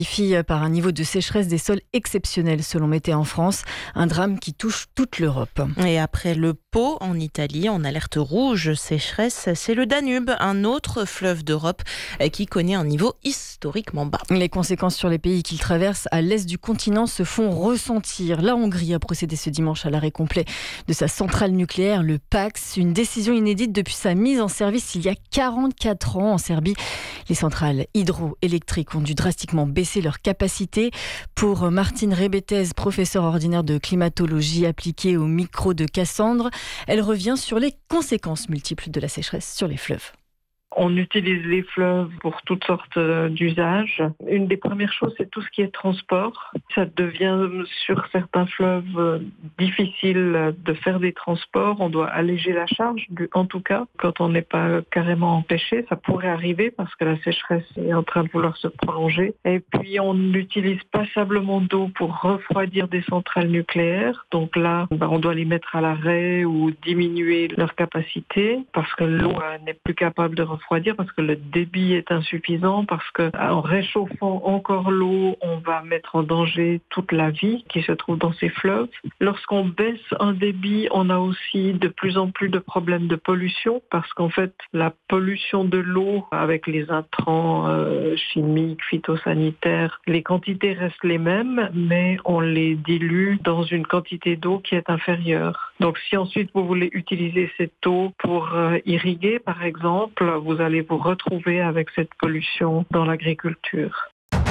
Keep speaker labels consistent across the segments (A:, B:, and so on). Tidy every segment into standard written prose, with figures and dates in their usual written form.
A: Par un niveau de sécheresse des sols exceptionnel selon Météo en France, un drame qui touche toute l'Europe.
B: Et après le Pô en Italie, en alerte rouge sécheresse, c'est le Danube, un autre fleuve d'Europe qui connaît un niveau historiquement bas.
A: Les conséquences sur les pays qu'il traverse à l'est du continent se font ressentir. La Hongrie a procédé ce dimanche à l'arrêt complet de sa centrale nucléaire, le Pax, une décision inédite depuis sa mise en service il y a 44 ans en Serbie. Les centrales hydroélectriques ont dû drastiquement baisser leur capacité. Pour Martine Rebetez, professeure ordinaire de climatologie appliquée au micro de Cassandre, elle revient sur les conséquences multiples de la sécheresse sur les fleuves.
C: On utilise les fleuves pour toutes sortes d'usages. Une des premières choses, c'est tout ce qui est transport. Ça devient sur certains fleuves difficile de faire des transports. On doit alléger la charge. En tout cas, quand on n'est pas carrément empêché, ça pourrait arriver parce que la sécheresse est en train de vouloir se prolonger. Et puis, on n'utilise pas simplement d'eau pour refroidir des centrales nucléaires. Donc là, on doit les mettre à l'arrêt ou diminuer leur capacité parce que l'eau n'est plus capable de refroidir, parce que le débit est insuffisant, parce que en réchauffant encore l'eau, on va mettre en danger toute la vie qui se trouve dans ces fleuves. Lorsqu'on baisse un débit, on a aussi de plus en plus de problèmes de pollution, parce qu'en fait, la pollution de l'eau avec les intrants chimiques, phytosanitaires, les quantités restent les mêmes, mais on les dilue dans une quantité d'eau qui est inférieure. Donc si ensuite vous voulez utiliser cette eau pour irriguer, par exemple, vous allez vous retrouver avec cette pollution dans l'agriculture.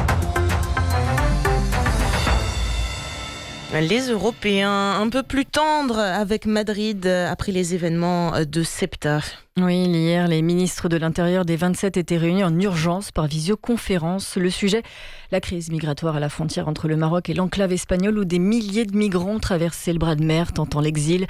B: Les Européens un peu plus tendres avec Madrid après les événements de Ceuta.
A: Oui, hier, les ministres de l'Intérieur des 27 étaient réunis en urgence par visioconférence. Le sujet, la crise migratoire à la frontière entre le Maroc et l'enclave espagnole où des milliers de migrants traversaient le bras de mer tentant l'exil.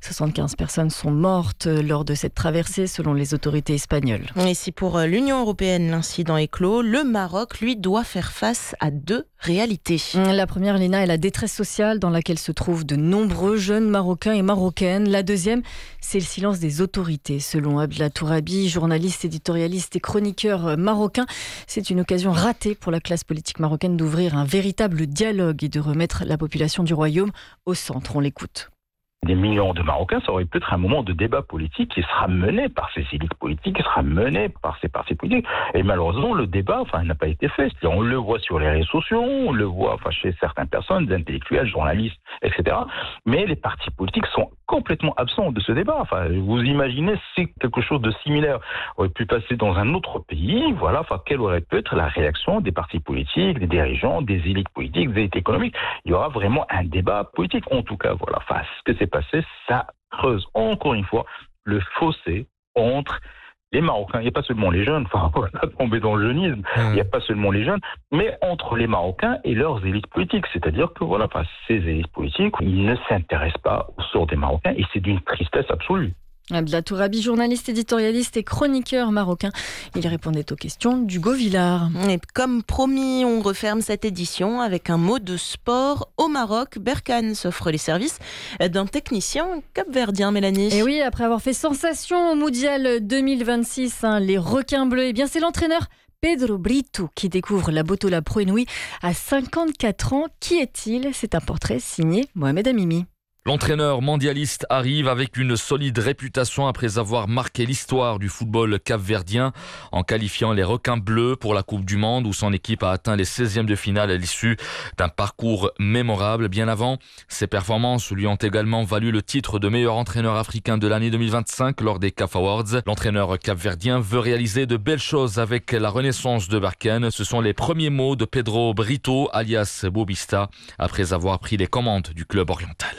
A: 75 personnes sont mortes lors de cette traversée selon les autorités espagnoles.
B: Et si pour l'Union européenne l'incident est clos, le Maroc, lui, doit faire face à deux réalités.
A: La première, Léna, est la détresse sociale dans laquelle se trouvent de nombreux jeunes Marocains et Marocaines. La deuxième, c'est le silence des autorités. Selon Abdallah Tourabi, journaliste, éditorialiste et chroniqueur marocain, c'est une occasion ratée pour la classe politique marocaine d'ouvrir un véritable dialogue et de remettre la population du royaume au centre. On l'écoute.
D: Des millions de Marocains, ça aurait pu être un moment de débat politique qui sera mené par ces élites politiques, qui sera mené par ces partis politiques. Et malheureusement, le débat, n'a pas été fait. C'est-à-dire, on le voit sur les réseaux sociaux, on le voit, chez certaines personnes, des intellectuels, journalistes, etc. Mais les partis politiques sont complètement absents de ce débat. Vous imaginez si quelque chose de similaire aurait pu passer dans un autre pays, quelle aurait pu être la réaction des partis politiques, des dirigeants, des élites politiques, des élites économiques. Il y aura vraiment un débat politique. En tout cas, ce que c'est passé, ça creuse encore une fois le fossé entre les Marocains. Il n'y a pas seulement les jeunes, tomber dans le jeunisme, il n'y a pas seulement les jeunes, mais entre les Marocains et leurs élites politiques. C'est-à-dire que ces élites politiques, ils ne s'intéressent pas au sort des Marocains et c'est d'une tristesse absolue.
A: Abdallah Tourabi, journaliste, éditorialiste et chroniqueur marocain. Il répondait aux questions d'Hugo Villard.
B: Et comme promis, on referme cette édition avec un mot de sport. Au Maroc, Berkane s'offre les services d'un technicien capverdien, Mélanie.
A: Et oui, après avoir fait sensation au Mondial 2026, les requins bleus, c'est l'entraîneur Pedro Brito qui découvre la Botola Pro Inouï à 54 ans. Qui est-il ? C'est un portrait signé Mohamed Amimi.
E: L'entraîneur mondialiste arrive avec une solide réputation après avoir marqué l'histoire du football capverdien en qualifiant les requins bleus pour la Coupe du Monde où son équipe a atteint les 16e de finale à l'issue d'un parcours mémorable. Bien avant, ses performances lui ont également valu le titre de meilleur entraîneur africain de l'année 2025 lors des CAF Awards. L'entraîneur capverdien veut réaliser de belles choses avec la renaissance de Berkane. Ce sont les premiers mots de Pedro Brito, alias Bobista, après avoir pris les commandes du club oriental.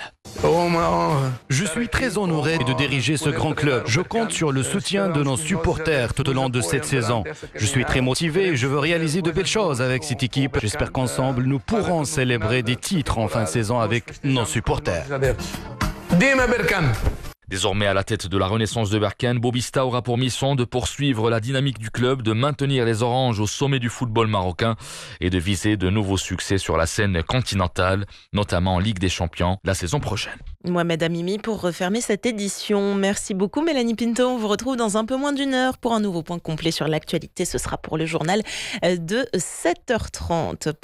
F: Je suis très honoré de diriger ce grand club. Je compte sur le soutien de nos supporters tout au long de cette saison. Je suis très motivé et je veux réaliser de belles choses avec cette équipe. J'espère qu'ensemble, nous pourrons célébrer des titres en fin de saison avec nos supporters.
E: Désormais à la tête de la Renaissance de Berkane, Bobista aura pour mission de poursuivre la dynamique du club, de maintenir les Oranges au sommet du football marocain et de viser de nouveaux succès sur la scène continentale, notamment en Ligue des Champions la saison prochaine.
B: Mohamed Amimi pour refermer cette édition. Merci beaucoup Mélanie Pinto. On vous retrouve dans un peu moins d'une heure pour un nouveau point complet sur l'actualité. Ce sera pour le journal de 7h30.